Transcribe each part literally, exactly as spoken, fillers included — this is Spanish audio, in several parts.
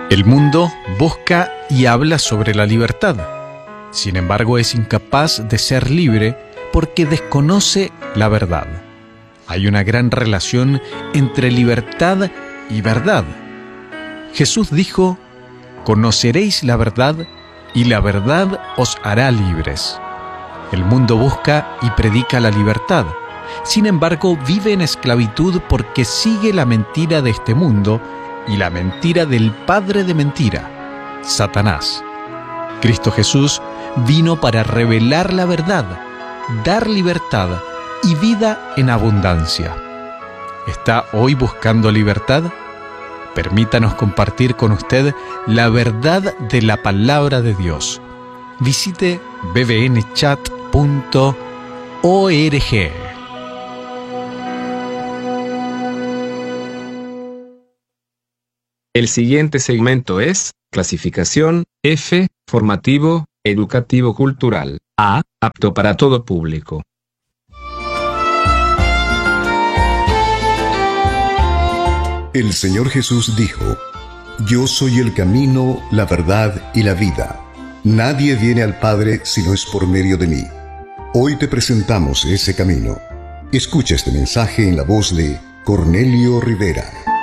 El mundo busca y habla sobre la libertad. Sin embargo, es incapaz de ser libre porque desconoce la verdad. Hay una gran relación entre libertad y verdad. Jesús dijo: «Conoceréis la verdad, y la verdad os hará libres». El mundo busca y predica la libertad. Sin embargo, vive en esclavitud porque sigue la mentira de este mundo y la mentira del padre de mentira, Satanás. Cristo Jesús vino para revelar la verdad, dar libertad y vida en abundancia. ¿Está hoy buscando libertad? Permítanos compartir con usted la verdad de la palabra de Dios. Visite b b n chat punto org. El siguiente segmento es clasificación F, formativo, educativo cultural. A, apto para todo público. El Señor Jesús dijo: «Yo soy el camino, la verdad y la vida. Nadie viene al Padre si no es por medio de mí». Hoy te presentamos ese camino. Escucha este mensaje en la voz de Cornelio Rivera.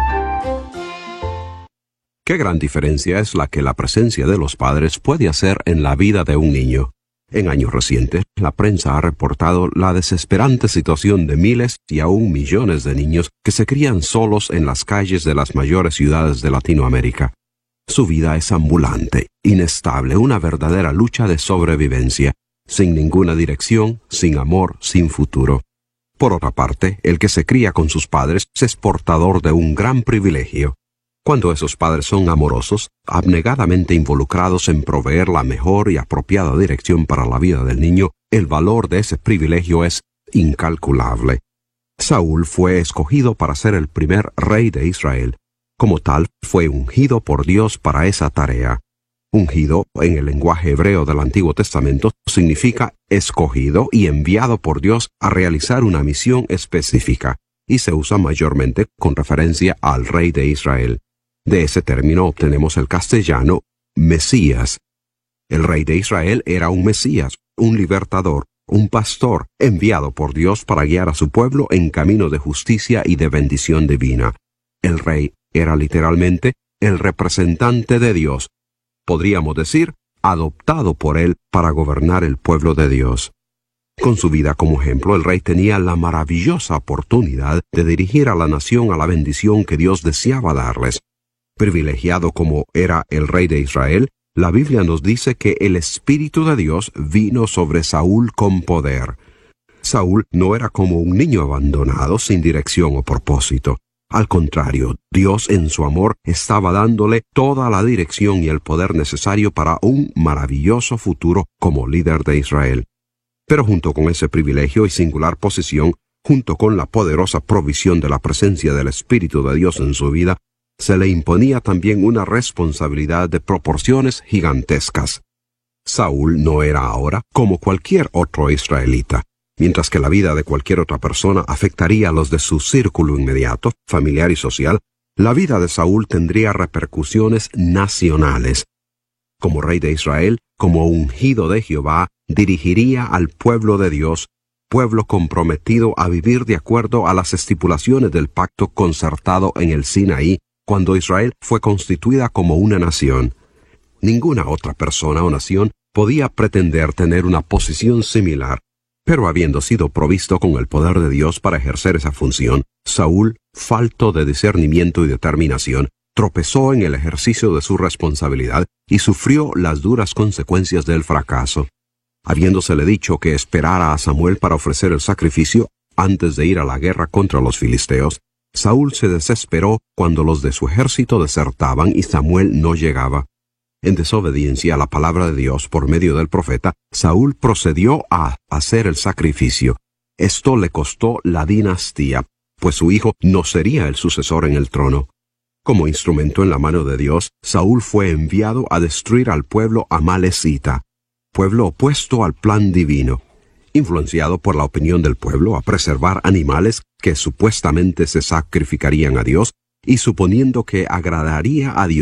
Qué gran diferencia es la que la presencia de los padres puede hacer en la vida de un niño. En años recientes, la prensa ha reportado la desesperante situación de miles y aún millones de niños que se crían solos en las calles de las mayores ciudades de Latinoamérica. Su vida es ambulante, inestable, una verdadera lucha de sobrevivencia, sin ninguna dirección, sin amor, sin futuro. Por otra parte, el que se cría con sus padres es portador de un gran privilegio. Cuando esos padres son amorosos, abnegadamente involucrados en proveer la mejor y apropiada dirección para la vida del niño, el valor de ese privilegio es incalculable. Saúl fue escogido para ser el primer rey de Israel. Como tal, fue ungido por Dios para esa tarea. Ungido, en el lenguaje hebreo del Antiguo Testamento, significa escogido y enviado por Dios a realizar una misión específica, y se usa mayormente con referencia al rey de Israel. De ese término obtenemos el castellano Mesías. El rey de Israel era un Mesías, un libertador, un pastor, enviado por Dios para guiar a su pueblo en camino de justicia y de bendición divina. El rey era literalmente el representante de Dios, podríamos decir, adoptado por él para gobernar el pueblo de Dios. Con su vida como ejemplo, el rey tenía la maravillosa oportunidad de dirigir a la nación a la bendición que Dios deseaba darles. Privilegiado como era el rey de Israel, la Biblia nos dice que el Espíritu de Dios vino sobre Saúl con poder. Saúl no era como un niño abandonado sin dirección o propósito. Al contrario, Dios en su amor estaba dándole toda la dirección y el poder necesario para un maravilloso futuro como líder de Israel. Pero junto con ese privilegio y singular posición, junto con la poderosa provisión de la presencia del Espíritu de Dios en su vida, se le imponía también una responsabilidad de proporciones gigantescas. Saúl no era ahora como cualquier otro israelita. Mientras que la vida de cualquier otra persona afectaría a los de su círculo inmediato, familiar y social, la vida de Saúl tendría repercusiones nacionales. Como rey de Israel, como ungido de Jehová, dirigiría al pueblo de Dios, pueblo comprometido a vivir de acuerdo a las estipulaciones del pacto concertado en el Sinaí, cuando Israel fue constituida como una nación. Ninguna otra persona o nación podía pretender tener una posición similar, pero habiendo sido provisto con el poder de Dios para ejercer esa función, Saúl, falto de discernimiento y determinación, tropezó en el ejercicio de su responsabilidad y sufrió las duras consecuencias del fracaso. Habiéndosele dicho que esperara a Samuel para ofrecer el sacrificio antes de ir a la guerra contra los filisteos, Saúl se desesperó cuando los de su ejército desertaban y Samuel no llegaba. En desobediencia a la palabra de Dios por medio del profeta, Saúl procedió a hacer el sacrificio. Esto le costó la dinastía, pues su hijo no sería el sucesor en el trono. Como instrumento en la mano de Dios, Saúl fue enviado a destruir al pueblo amalecita, pueblo opuesto al plan divino. Influenciado por la opinión del pueblo a preservar animales que supuestamente se sacrificarían a Dios, y suponiendo que agradaría a Dios,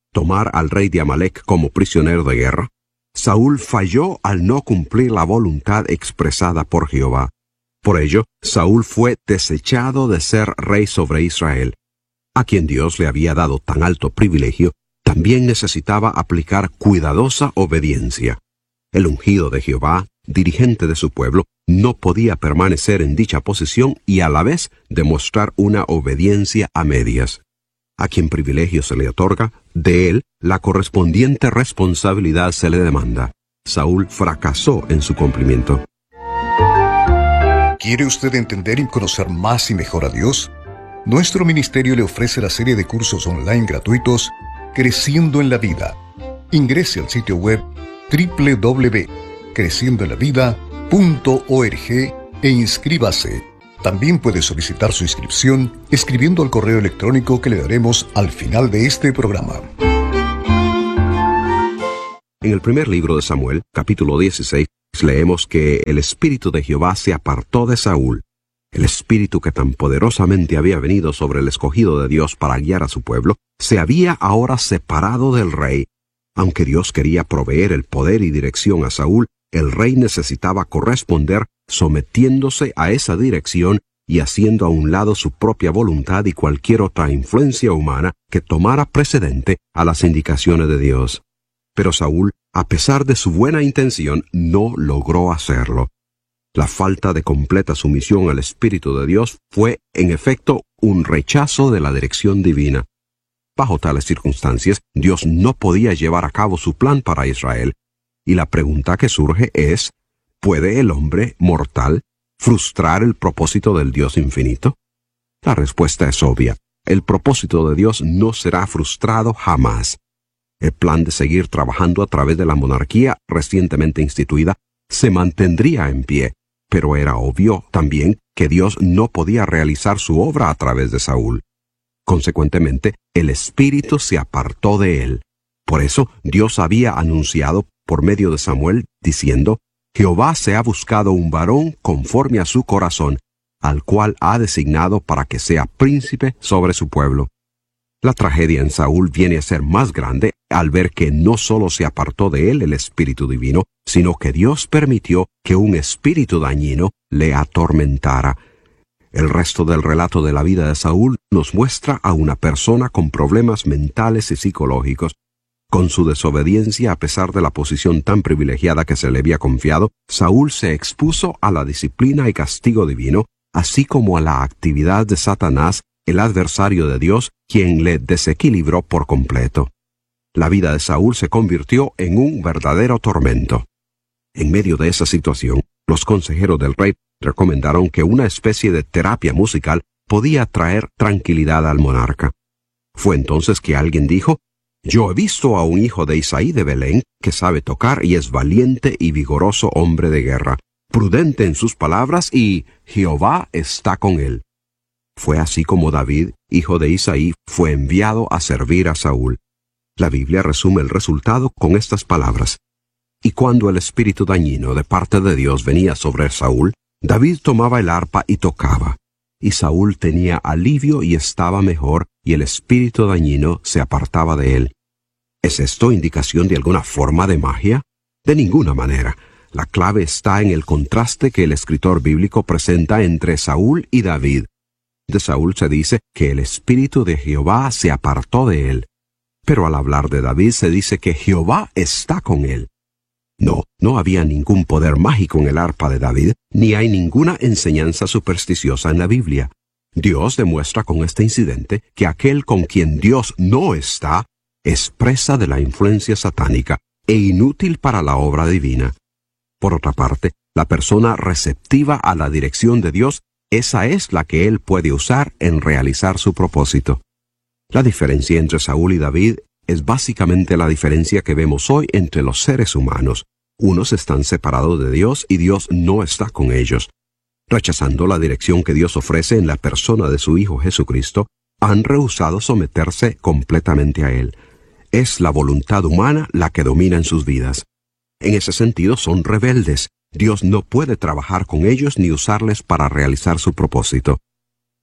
tomar al rey de Amalec como prisionero de guerra, Saúl falló al no cumplir la voluntad expresada por Jehová. Por ello, Saúl fue desechado de ser rey sobre Israel. A quien Dios le había dado tan alto privilegio, también necesitaba aplicar cuidadosa obediencia. El ungido de Jehová, dirigente de su pueblo, no podía permanecer en dicha posición y a la vez demostrar una obediencia a medias. A quien privilegio se le otorga, de él la correspondiente responsabilidad se le demanda. Saúl fracasó en su cumplimiento. ¿Quiere usted entender y conocer más y mejor a Dios? Nuestro ministerio le ofrece la serie de cursos online gratuitos Creciendo en la Vida. Ingrese al sitio web doble u doble u doble u punto creciendo en la vida punto org e inscríbase. También puede solicitar su inscripción escribiendo al correo electrónico que le daremos al final de este programa. En el primer libro de Samuel, capítulo dieciséis, leemos que el espíritu de Jehová se apartó de Saúl. El espíritu que tan poderosamente había venido sobre el escogido de Dios para guiar a su pueblo, se había ahora separado del rey. Aunque Dios quería proveer el poder y dirección a Saúl, el rey necesitaba corresponder sometiéndose a esa dirección y haciendo a un lado su propia voluntad y cualquier otra influencia humana que tomara precedente a las indicaciones de Dios. Pero Saúl, a pesar de su buena intención, no logró hacerlo. La falta de completa sumisión al Espíritu de Dios fue, en efecto, un rechazo de la dirección divina. Bajo tales circunstancias, Dios no podía llevar a cabo su plan para Israel. Y la pregunta que surge es, ¿puede el hombre mortal frustrar el propósito del Dios infinito? La respuesta es obvia. El propósito de Dios no será frustrado jamás. El plan de seguir trabajando a través de la monarquía recientemente instituida se mantendría en pie, pero era obvio también que Dios no podía realizar su obra a través de Saúl. Consecuentemente, el Espíritu se apartó de él. Por eso, Dios había anunciado por medio de Samuel, diciendo, Jehová se ha buscado un varón conforme a su corazón, al cual ha designado para que sea príncipe sobre su pueblo. La tragedia en Saúl viene a ser más grande al ver que no solo se apartó de él el espíritu divino, sino que Dios permitió que un espíritu dañino le atormentara. El resto del relato de la vida de Saúl nos muestra a una persona con problemas mentales y psicológicos. Con su desobediencia, a pesar de la posición tan privilegiada que se le había confiado, Saúl se expuso a la disciplina y castigo divino, así como a la actividad de Satanás, el adversario de Dios, quien le desequilibró por completo. La vida de Saúl se convirtió en un verdadero tormento. En medio de esa situación, los consejeros del rey recomendaron que una especie de terapia musical podía traer tranquilidad al monarca. Fue entonces que alguien dijo, Yo he visto a un hijo de Isaí de Belén que sabe tocar y es valiente y vigoroso hombre de guerra, prudente en sus palabras y Jehová está con él. Fue así como David, hijo de Isaí, fue enviado a servir a Saúl. La Biblia resume el resultado con estas palabras. Y cuando el espíritu dañino de parte de Dios venía sobre Saúl, David tomaba el arpa y tocaba. Y Saúl tenía alivio y estaba mejor, y el espíritu dañino se apartaba de él. ¿Es esto indicación de alguna forma de magia? De ninguna manera. La clave está en el contraste que el escritor bíblico presenta entre Saúl y David. De Saúl se dice que el espíritu de Jehová se apartó de él. Pero al hablar de David se dice que Jehová está con él. No, no había ningún poder mágico en el arpa de David, ni hay ninguna enseñanza supersticiosa en la Biblia. Dios demuestra con este incidente que aquel con quien Dios no está es presa de la influencia satánica e inútil para la obra divina. Por otra parte, la persona receptiva a la dirección de Dios, esa es la que Él puede usar en realizar su propósito. La diferencia entre Saúl y David es básicamente la diferencia que vemos hoy entre los seres humanos. Unos están separados de Dios y Dios no está con ellos. Rechazando la dirección que Dios ofrece en la persona de su Hijo Jesucristo, han rehusado someterse completamente a Él. Es la voluntad humana la que domina en sus vidas. En ese sentido son rebeldes. Dios no puede trabajar con ellos ni usarles para realizar su propósito.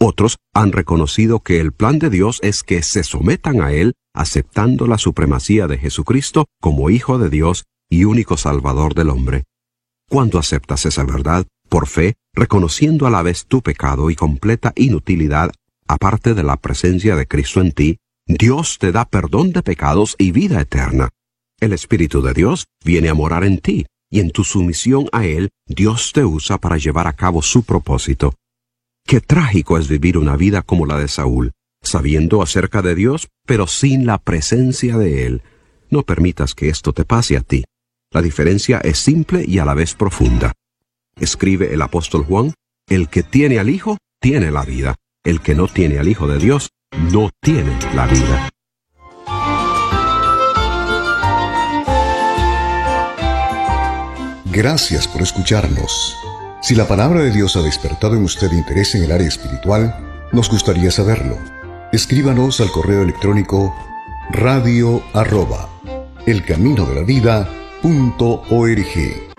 Otros han reconocido que el plan de Dios es que se sometan a Él, aceptando la supremacía de Jesucristo como Hijo de Dios y único Salvador del hombre. Cuando aceptas esa verdad, por fe, reconociendo a la vez tu pecado y completa inutilidad, aparte de la presencia de Cristo en ti, Dios te da perdón de pecados y vida eterna. El Espíritu de Dios viene a morar en ti, y en tu sumisión a Él, Dios te usa para llevar a cabo su propósito. Qué trágico es vivir una vida como la de Saúl, sabiendo acerca de Dios, pero sin la presencia de Él. No permitas que esto te pase a ti. La diferencia es simple y a la vez profunda. Escribe el apóstol Juan: el que tiene al Hijo, tiene la vida. El que no tiene al Hijo de Dios, no tiene la vida. Gracias por escucharnos. Si la palabra de Dios ha despertado en usted interés en el área espiritual, nos gustaría saberlo. Escríbanos al correo electrónico radio arroba elcaminodelavida punto org.